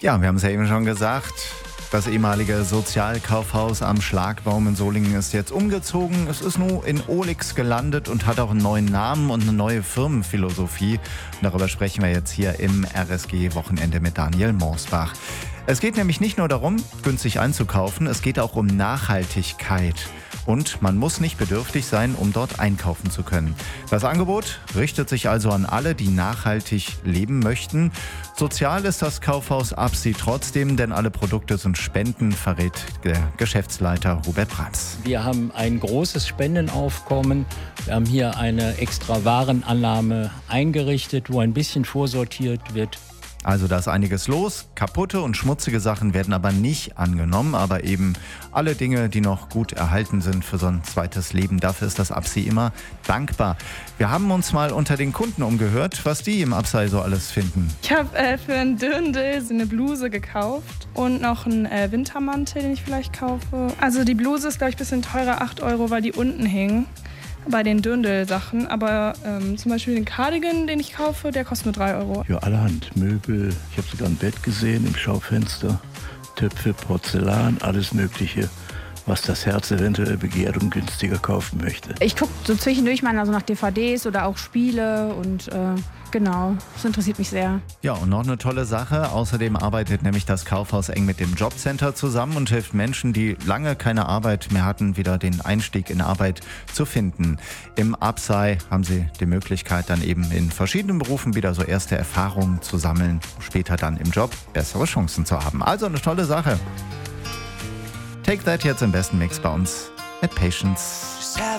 Ja, wir haben es ja eben schon gesagt. Das ehemalige Sozialkaufhaus am Schlagbaum in Solingen ist jetzt umgezogen. Es ist nun in Ohlix gelandet und hat auch einen neuen Namen und eine neue Firmenphilosophie. Und darüber sprechen wir jetzt hier im RSG-Wochenende mit Daniel Morsbach. Es geht nämlich nicht nur darum, günstig einzukaufen, es geht auch um Nachhaltigkeit. Und man muss nicht bedürftig sein, um dort einkaufen zu können. Das Angebot richtet sich also an alle, die nachhaltig leben möchten. Sozial ist das Kaufhaus Absi trotzdem, denn alle Produkte sind Spenden, verrät der Geschäftsleiter Hubert Brands. Wir haben ein großes Spendenaufkommen. Wir haben hier eine extra Warenannahme eingerichtet, wo ein bisschen vorsortiert wird. Also da ist einiges los. Kaputte und schmutzige Sachen werden aber nicht angenommen, aber eben alle Dinge, die noch gut erhalten sind für so ein zweites Leben. Dafür ist das Absi immer dankbar. Wir haben uns mal unter den Kunden umgehört, was die im Absi so alles finden. Ich habe für einen Dirndl so eine Bluse gekauft und noch einen Wintermantel, den ich vielleicht kaufe. Also die Bluse ist, glaube ich, ein bisschen teurer, 8 €, weil die unten hing. Bei den Dirndl-Sachen, aber zum Beispiel den Cardigan, den ich kaufe, der kostet nur 3 €. Ja, allerhand Möbel. Ich habe sogar ein Bett gesehen im Schaufenster. Töpfe, Porzellan, alles Mögliche, was das Herz eventuell begehrt und günstiger kaufen möchte. Ich gucke so zwischendurch mal nach DVDs oder auch Spiele und genau, das interessiert mich sehr. Ja, und noch eine tolle Sache. Außerdem arbeitet nämlich das Kaufhaus eng mit dem Jobcenter zusammen und hilft Menschen, die lange keine Arbeit mehr hatten, wieder den Einstieg in Arbeit zu finden. Im Absi haben sie die Möglichkeit, dann eben in verschiedenen Berufen wieder so erste Erfahrungen zu sammeln, später dann im Job bessere Chancen zu haben. Also eine tolle Sache. Take That jetzt im besten Mix bei uns at Patience.